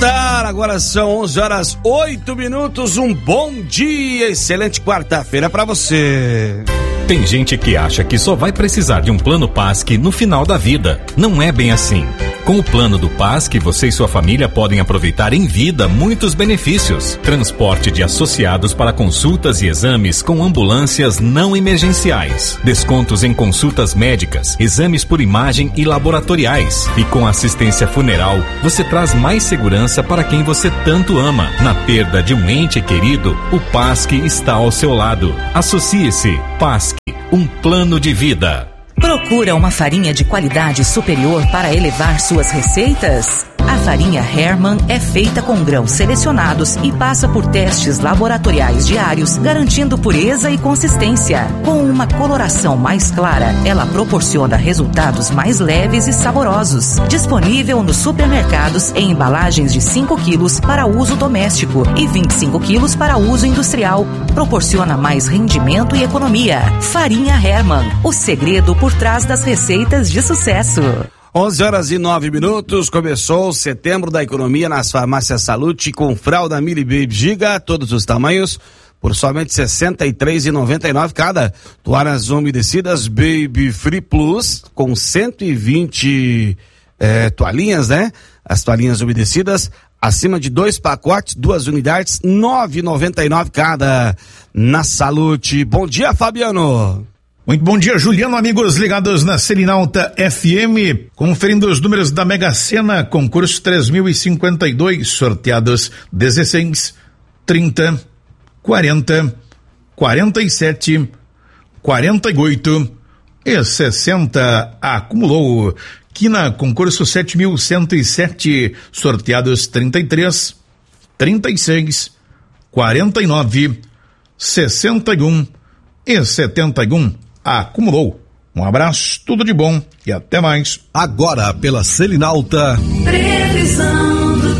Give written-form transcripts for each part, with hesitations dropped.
voltar, agora são 11h08. Um bom dia, excelente quarta-feira pra você. Tem gente que acha que só vai precisar de um plano PASC no final da vida. Não é bem assim. Com o plano do PASC, você e sua família podem aproveitar em vida muitos benefícios. Transporte de associados para consultas e exames com ambulâncias não emergenciais. Descontos em consultas médicas, exames por imagem e laboratoriais. E com assistência funeral, você traz mais segurança para quem você tanto ama. Na perda de um ente querido, o PASC está ao seu lado. Associe-se. PASC, um plano de vida. Procura uma farinha de qualidade superior para elevar suas receitas? A farinha Hermann é feita com grãos selecionados e passa por testes laboratoriais diários, garantindo pureza e consistência. Com uma coloração mais clara, ela proporciona resultados mais leves e saborosos. Disponível nos supermercados em embalagens de 5 quilos para uso doméstico e 25 quilos para uso industrial. Proporciona mais rendimento e economia. Farinha Hermann, o segredo por trás das receitas de sucesso. 11h09, começou setembro da economia nas farmácias Salute com fralda Mili Baby Giga, todos os tamanhos, por somente R$ 63,99 cada. Toalhas umedecidas Baby Free Plus com 120 toalhinhas, né? As toalhinhas umedecidas, acima de 2 pacotes, 2 unidades, R$ 9,99 cada na Salute. Bom dia, Fabiano. Muito bom dia, Juliano, amigos ligados na Selinalta FM, conferindo os números da Mega Sena, concurso 3052, sorteados 16, 30, 40, 47, 48 e 60, acumulou. Quina, concurso 7107, sorteados 33, 36, 49, 61 e 71. Acumulou. Um abraço, tudo de bom e até mais. Agora pela Selinalta. Previsão do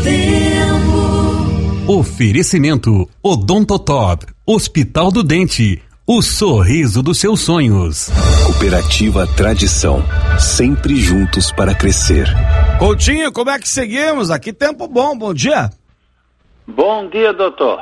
tempo. Oferecimento Odontotop, Hospital do Dente, o sorriso dos seus sonhos. Cooperativa Tradição, sempre juntos para crescer. Coutinho, como é que seguimos? Aqui tempo bom, bom dia. Bom dia, doutor.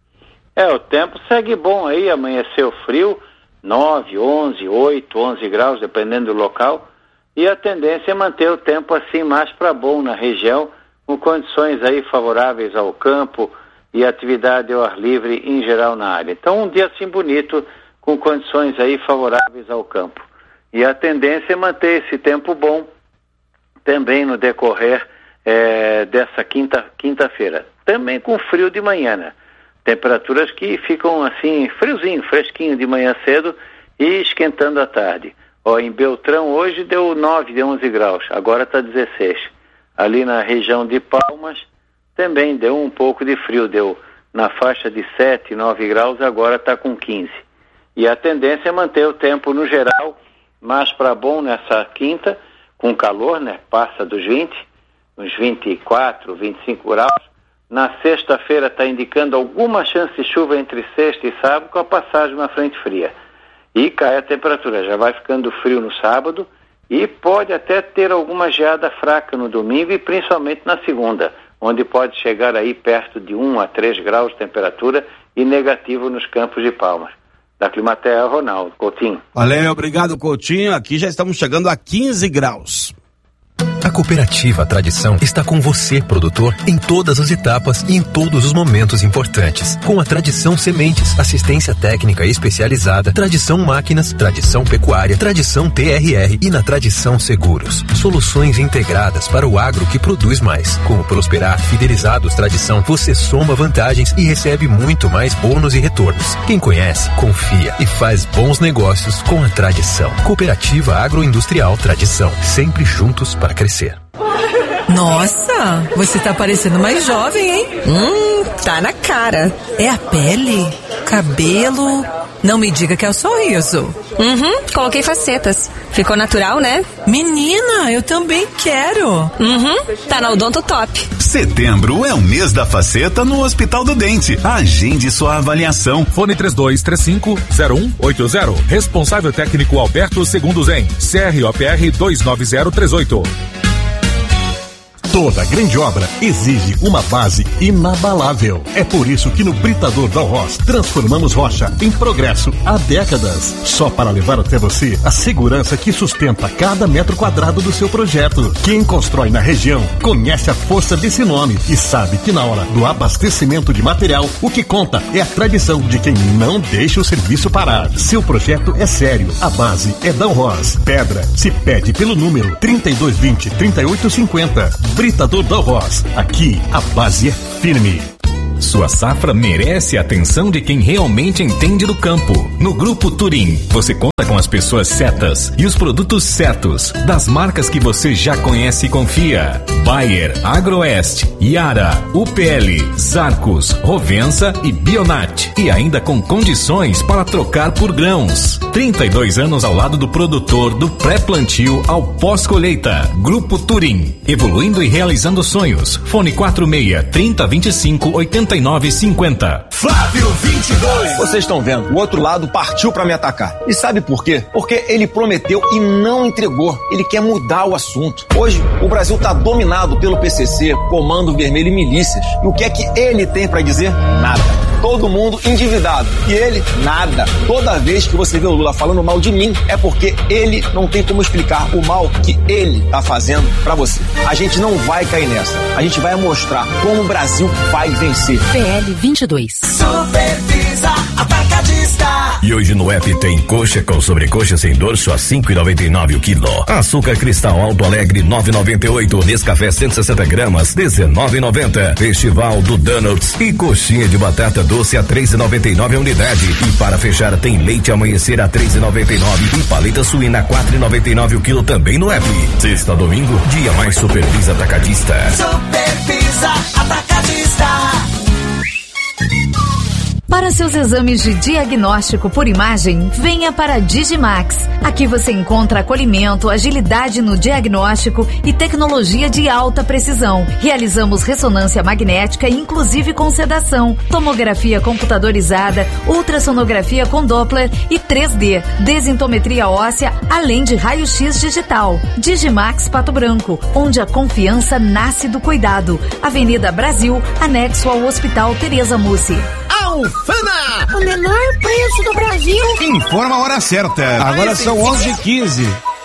O tempo segue bom aí, amanheceu frio, 9, 11, 8, 11 graus, dependendo do local, e a tendência é manter o tempo assim mais para bom na região, com condições aí favoráveis ao campo e atividade ao ar livre em geral na área. Então, um dia assim bonito, com condições aí favoráveis ao campo. E a tendência é manter esse tempo bom também no decorrer dessa quinta-feira. Também com frio de manhã, né? Temperaturas que ficam assim, friozinho, fresquinho de manhã cedo e esquentando à tarde. Em Beltrão hoje deu 9, de 11 graus, agora está 16. Ali na região de Palmas também deu um pouco de frio, deu na faixa de 7, 9 graus, agora está com 15. E a tendência é manter o tempo no geral mais para bom nessa quinta, com calor, né? Passa dos 20, uns 24, 25 graus. Na sexta-feira está indicando alguma chance de chuva entre sexta e sábado, com a passagem de uma frente fria. E cai a temperatura, já vai ficando frio no sábado e pode até ter alguma geada fraca no domingo e principalmente na segunda, onde pode chegar aí perto de 1 a 3 graus de temperatura e negativo nos Campos de Palmas. Da Climaterra, Ronaldo Coutinho. Valeu, obrigado, Coutinho. Aqui já estamos chegando a 15 graus. A Cooperativa Tradição está com você, produtor, em todas as etapas e em todos os momentos importantes. Com a Tradição Sementes, assistência técnica especializada, Tradição Máquinas, Tradição Pecuária, Tradição TRR e na Tradição Seguros. Soluções integradas para o agro que produz mais. Com o Prosperar Fidelizados Tradição, você soma vantagens e recebe muito mais bônus e retornos. Quem conhece, confia e faz bons negócios com a Tradição. Cooperativa Agroindustrial Tradição, sempre juntos para crescer. Nossa, você tá parecendo mais jovem, hein? Tá na cara. É a pele? Cabelo? Não me diga que é o sorriso. Coloquei facetas. Ficou natural, né? Menina, eu também quero. Tá na Odontotop. Setembro é o mês da faceta no Hospital do Dente. Agende sua avaliação. Fone 3235-0180. Responsável técnico Alberto Segundo Zen. CROPR 29038. Toda grande obra exige uma base inabalável. É por isso que no Britador Dalros transformamos rocha em progresso há décadas. Só para levar até você a segurança que sustenta cada metro quadrado do seu projeto. Quem constrói na região conhece a força desse nome e sabe que na hora do abastecimento de material, o que conta é a tradição de quem não deixa o serviço parar. Seu projeto é sério, a base é Dalros. Pedra se pede pelo número 3220-3850. Britador Dalros. Aqui a base é firme. Sua safra merece a atenção de quem realmente entende do campo. No Grupo Turim, você conta com as pessoas certas e os produtos certos, das marcas que você já conhece e confia. Bayer, Agroeste, Yara, UPL, Zarcos, Rovensa e Bionat. E ainda com condições para trocar por grãos. 32 anos ao lado do produtor, do pré-plantio ao pós-colheita. Grupo Turim, evoluindo e realizando sonhos. Fone 46-3025-8950. Flávio 22. Vocês estão vendo, o outro lado partiu pra me atacar. E sabe por quê? Porque ele prometeu e não entregou. Ele quer mudar o assunto. Hoje, o Brasil tá dominado pelo PCC, Comando Vermelho e milícias. E o que é que ele tem pra dizer? Nada. Todo mundo endividado. E ele, nada. Toda vez que você vê o Lula falando mal de mim, é porque ele não tem como explicar o mal que ele tá fazendo pra você. A gente não vai cair nessa. A gente vai mostrar como o Brasil vai vencer. PL 22. Supervisa Atacadista. E hoje no app tem coxa com sobrecoxa sem dorso a 5,99 o quilo. Açúcar Cristal Alto Alegre 9,98. Nescafé 160 gramas 19,90. Festival do Donuts e coxinha de batata doce a 3,99 a unidade. E para fechar tem leite amanhecer a 3,99 e paleta suína 4,99 o quilo também no app. Sexta a domingo, dia mais Supervisa Atacadista. Supervisa Atacadista. Para seus exames de diagnóstico por imagem, venha para a Digimax. Aqui você encontra acolhimento, agilidade no diagnóstico e tecnologia de alta precisão. Realizamos ressonância magnética, inclusive com sedação, tomografia computadorizada, ultrassonografia com Doppler e 3D, desintometria óssea, além de raio-x digital. Digimax Pato Branco, onde a confiança nasce do cuidado. Avenida Brasil, anexo ao Hospital Tereza Mussi. Alfama! O menor preço do Brasil. Informa a hora certa. Agora são 11h15.